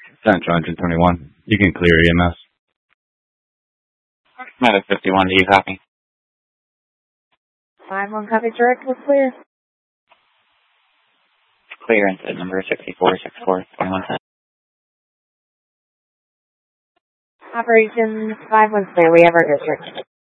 Central Engine 21. You can clear EMS. Medic 51, do you copy? 5-1 copy, direct, was clear. Clear incident number 6464, 2110. Operation 5-1 clear, we have our district.